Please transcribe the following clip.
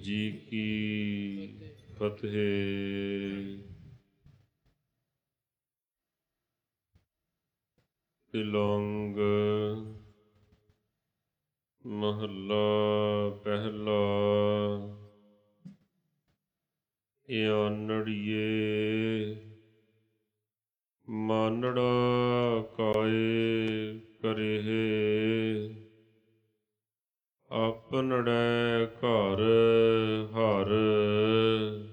ਜੀ ਕੀ ਫਤਿਹ। ਤਿਲੰਗ ਮਹੱਲਾ ਪਹਿਲਾ। ਆਨੜੀਏ ਮਾਨੜਾ ਕਾਏ ਕਰਹਿ, ਆਪਨੜੈ ਘਰ ਹਰਿ